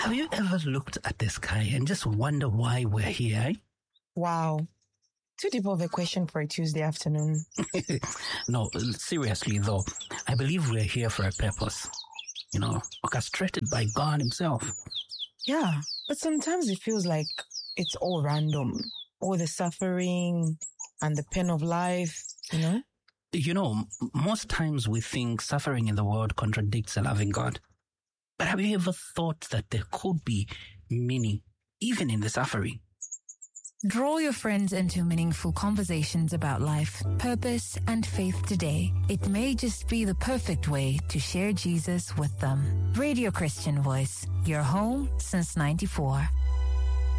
Have you ever looked at the sky and just wonder why we're here? Eh? Wow. Too deep of a question for a Tuesday afternoon. No, seriously though, I believe we're here for a purpose. Orchestrated by God himself. Yeah, but sometimes it feels like it's all random. All the suffering and the pain of life, Most times we think suffering in the world contradicts a loving God. But have you ever thought that there could be meaning even in the suffering? Draw your friends into meaningful conversations about life, purpose, and faith today. It may just be the perfect way to share Jesus with them. Radio Christian Voice, your home since '94.